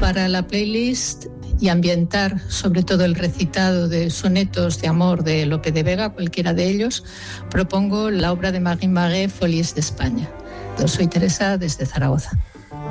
Para la playlist y ambientar sobre todo el recitado de sonetos de amor de Lope de Vega, cualquiera de ellos, propongo la obra de Marie Marais, Folies de España. Yo soy Teresa desde Zaragoza.